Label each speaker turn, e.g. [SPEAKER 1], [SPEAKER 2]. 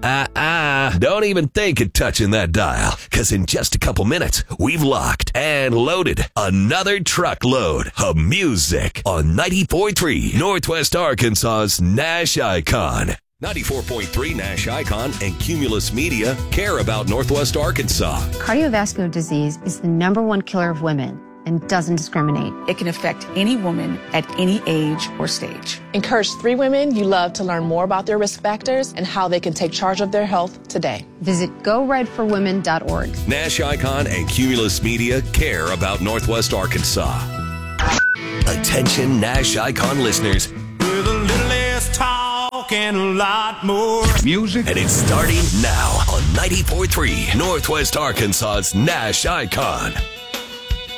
[SPEAKER 1] Don't even think of touching that dial, because in just a couple minutes, we've locked and loaded another truckload of music on 94.3 Northwest Arkansas's Nash Icon. 94.3 Nash Icon and Cumulus Media care about Northwest Arkansas.
[SPEAKER 2] Cardiovascular disease is the #1 killer of women and doesn't discriminate.
[SPEAKER 3] It can affect any woman at any age or stage.
[SPEAKER 4] Encourage 3 women you love to learn more about their risk factors and how they can take charge of their health today.
[SPEAKER 2] Visit GoRedForWomen.org.
[SPEAKER 1] Nash Icon and Cumulus Media care about Northwest Arkansas. Attention Nash Icon listeners.
[SPEAKER 5] With a little less talk and a lot more
[SPEAKER 1] music. And it's starting now on 94.3 Northwest Arkansas's Nash Icon.